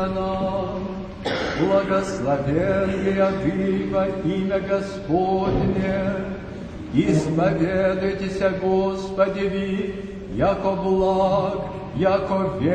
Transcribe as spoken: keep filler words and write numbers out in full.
нам. Благословен Ты во имя Господне, исповедуйтесь, Господи, ви, яко благ, яко верен.